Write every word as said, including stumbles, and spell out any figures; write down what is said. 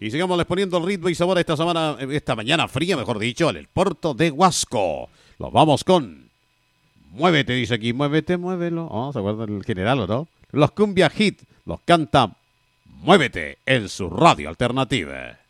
Y sigamos poniendo el ritmo y sabor esta semana, esta mañana fría, mejor dicho, en el puerto de Huasco. Los vamos con Muévete, dice aquí, muévete, muévelo. Oh, ¿se acuerdan del general o no? Los Cumbia Hit los canta Muévete en su radio alternativa.